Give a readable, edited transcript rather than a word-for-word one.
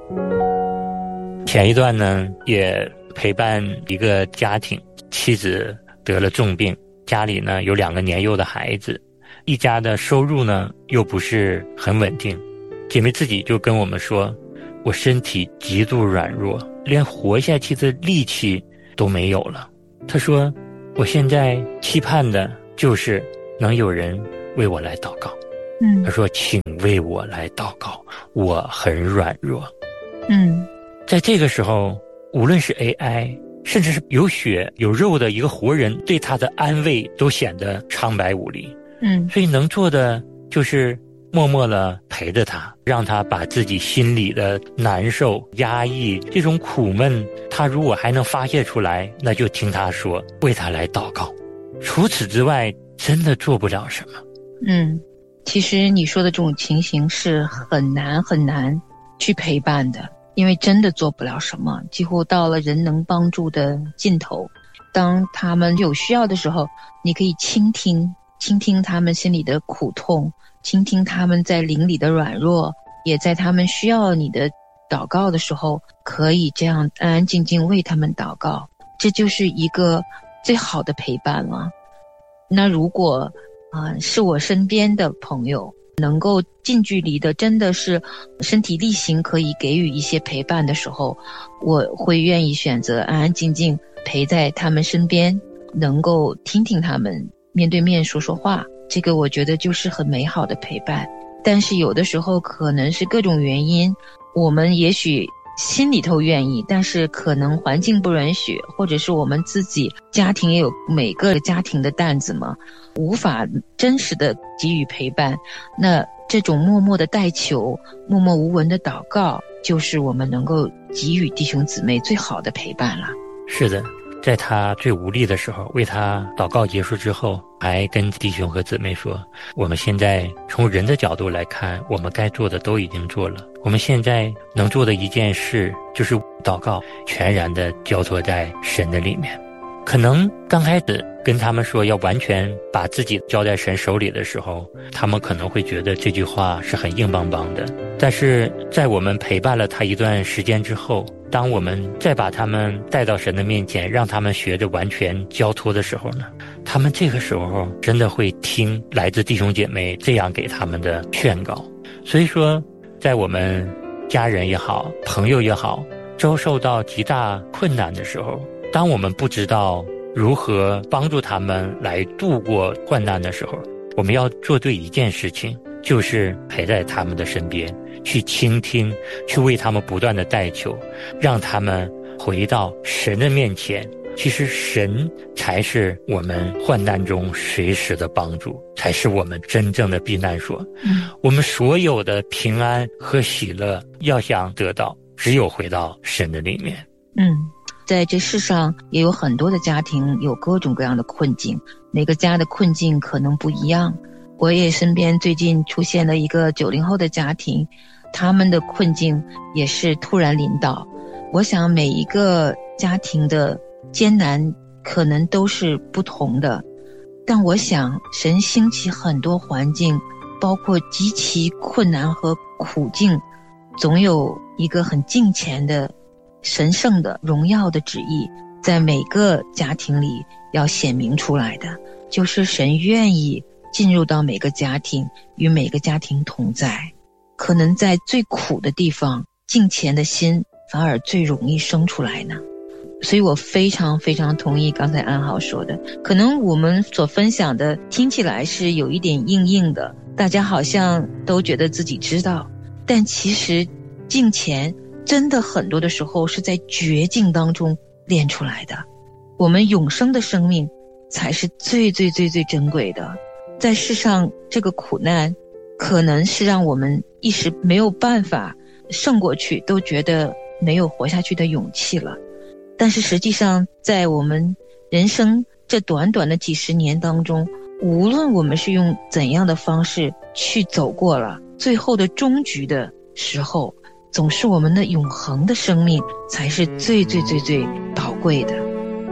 前一段呢，也陪伴一个家庭，妻子得了重病，家里呢有2个年幼的孩子，一家的收入呢又不是很稳定。姐妹自己就跟我们说，我身体极度软弱，连活下去的力气都没有了。她说，我现在期盼的就是能有人为我来祷告。她说，请为我来祷告，我很软弱。在这个时候，无论是 AI， 甚至是有血有肉的一个活人，对他的安慰都显得苍白无力。所以能做的就是默默地陪着他，让他把自己心里的难受、压抑、这种苦闷，他如果还能发泄出来，那就听他说，为他来祷告。除此之外，真的做不了什么。 其实你说的这种情形是很难很难去陪伴的，因为真的做不了什么，几乎到了人能帮助的尽头。当他们有需要的时候，你可以倾听他们心里的苦痛，倾听他们在灵里的软弱，也在他们需要你的祷告的时候，可以这样安安静静为他们祷告，这就是一个最好的陪伴了。那如果是我身边的朋友能够近距离的，真的是身体力行可以给予一些陪伴的时候，我会愿意选择安安静静陪在他们身边，能够听听他们面对面说说话，这个我觉得就是很美好的陪伴。但是有的时候可能是各种原因，我们也许心里头愿意，但是可能环境不允许，或者是我们自己家庭也有每个家庭的担子嘛，无法真实的给予陪伴。那这种默默的代求，默默无闻的祷告，就是我们能够给予弟兄姊妹最好的陪伴了。 是的，在他最无力的时候，为他祷告结束之后，还跟弟兄和姊妹说，我们现在从人的角度来看，我们该做的都已经做了，我们现在能做的一件事就是祷告，全然的交托在神的里面。可能刚开始跟他们说要完全把自己交在神手里的时候，他们可能会觉得这句话是很硬邦邦的，但是在我们陪伴了他一段时间之后，当我们再把他们带到神的面前，让他们学着完全交托的时候呢，他们这个时候真的会听来自弟兄姐妹这样给他们的劝告。所以说，在我们家人也好，朋友也好，遭受到极大困难的时候，当我们不知道如何帮助他们来度过患难的时候，我们要做对一件事情，就是陪在他们的身边，去倾听，去为他们不断的代求，让他们回到神的面前。其实神才是我们患难中随时的帮助，才是我们真正的避难所。我们所有的平安和喜乐，要想得到，只有回到神的里面。 在这世上也有很多的家庭有各种各样的困境，每个家的困境可能不一样。我也身边最近出现了一个90后的家庭，他们的困境也是突然临到。我想每一个家庭的艰难可能都是不同的，但我想神兴起很多环境，包括极其困难和苦境，总有一个很敬虔的神圣的荣耀的旨意在每个家庭里要显明出来的，就是神愿意进入到每个家庭，与每个家庭同在。可能在最苦的地方，敬虔的心反而最容易生出来呢。所以我非常非常同意刚才安好说的，可能我们所分享的听起来是有一点硬硬的，大家好像都觉得自己知道，但其实敬虔真的很多的时候是在绝境当中练出来的。我们永生的生命才是最最最最珍贵的。在世上这个苦难可能是让我们一时没有办法胜过去，都觉得没有活下去的勇气了。但是实际上在我们人生这短短的几十年当中，无论我们是用怎样的方式去走过了，最后的终局的时候，总是我们的永恒的生命才是最最最最宝贵的。